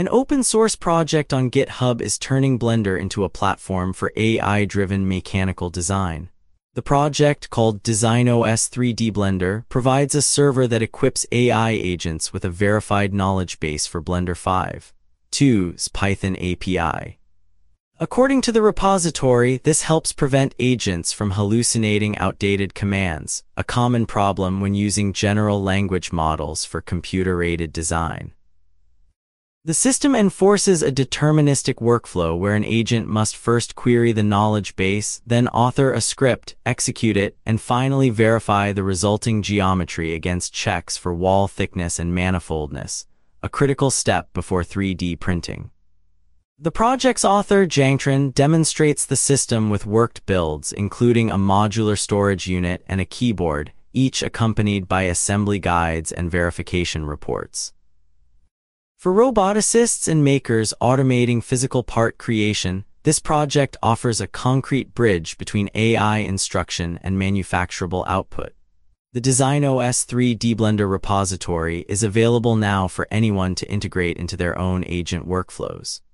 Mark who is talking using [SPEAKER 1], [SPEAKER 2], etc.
[SPEAKER 1] An open-source project on GitHub is turning Blender into a platform for AI-driven mechanical design. The project, called DesignOS 3D Blender, provides a server that equips AI agents with a verified knowledge base for Blender 5.2's Python API. According to the repository, this helps prevent agents from hallucinating outdated commands, a common problem when using general language models for computer-aided design. The system enforces a deterministic workflow where an agent must first query the knowledge base, then author a script, execute it, and finally verify the resulting geometry against checks for wall thickness and manifoldness, a critical step before 3D printing. The project's author, Jangtran, demonstrates the system with worked builds, including a modular storage unit and a keyboard, each accompanied by assembly guides and verification reports. For roboticists and makers automating physical part creation, this project offers a concrete bridge between AI instruction and manufacturable output. The DesignOS 3D Blender repository is available now for anyone to integrate into their own agent workflows.